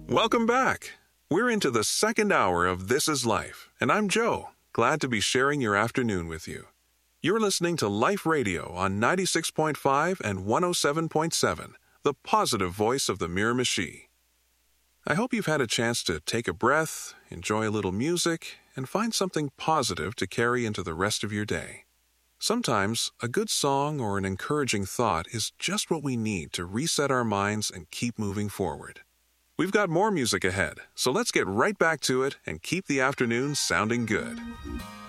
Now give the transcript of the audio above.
Welcome back. We're into the second hour of This Is Life, and I'm Joe, glad to be sharing your afternoon with you. You're listening to Life Radio on 96.5 and 107.7, the positive voice of the Miramichi. I hope you've had a chance to take a breath, enjoy a little music, and find something positive to carry into the rest of your day. Sometimes, a good song or an encouraging thought is just what we need to reset our minds and keep moving forward. We've got more music ahead, so let's get right back to it and keep the afternoon sounding good.